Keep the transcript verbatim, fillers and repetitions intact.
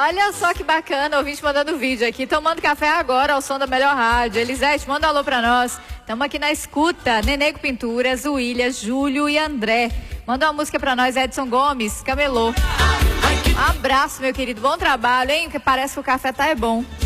Olha só que bacana, ouvinte mandando vídeo aqui, tomando café agora ao som da melhor rádio. Elisete, manda um alô pra nós. Estamos aqui na escuta. Nenego Pinturas, William, Júlio e André. Manda uma música pra nós, Edson Gomes, Camelô. Um abraço, meu querido. Bom trabalho, hein? Que parece que o café tá é bom.